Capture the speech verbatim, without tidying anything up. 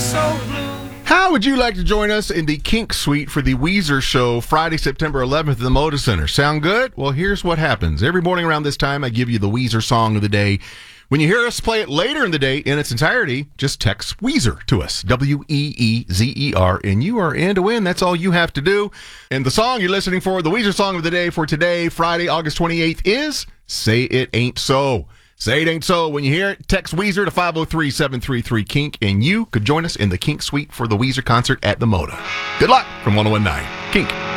so blue. How would you like to join us in the Kink Suite for the Weezer Show Friday, September eleventh at the Moda Center? Sound good? Well, here's what happens. Every morning around this time, I give you the Weezer song of the day. When you hear us play it later in the day in its entirety, just text Weezer to us, W E E Z E R, and you are in to win. That's all you have to do. And the song you're listening for, the Weezer song of the day for today, Friday, August twenty-eighth, is Say It Ain't So. Say It Ain't So. When you hear it, text Weezer to five oh three, seven three three, KINK, and you could join us in the Kink Suite for the Weezer concert at the Moda. Good luck from one oh one nine Kink.